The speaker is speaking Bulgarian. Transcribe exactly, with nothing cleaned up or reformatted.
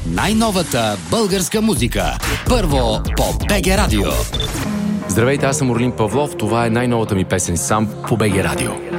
най-новата българска музика. Първо по БГ Радио. Здравейте, аз съм Орлин Павлов. Това е най-новата ми песен сам по БГ Радио.